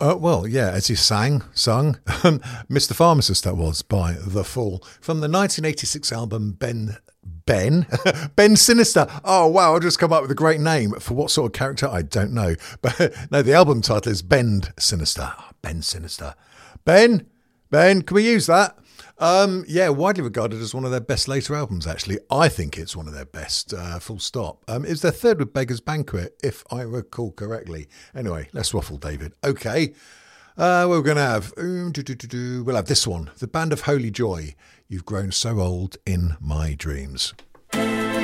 Well, yeah, as he sung, Mr. Pharmacist, that was, by The Fall, from the 1986 album Ben Sinister. Oh, wow, I've just come up with a great name. For what sort of character, I don't know. But no, the album title is Bend Sinister. Ben Sinister. Ben, can we use that? Yeah, widely regarded as one of their best later albums, actually. I think it's one of their best, full stop. It's their third with Beggar's Banquet, if I recall correctly. Anyway, let's waffle, David. Okay, we're going to have, we'll have this one, The Band of Holy Joy, You've Grown So Old in My Dreams.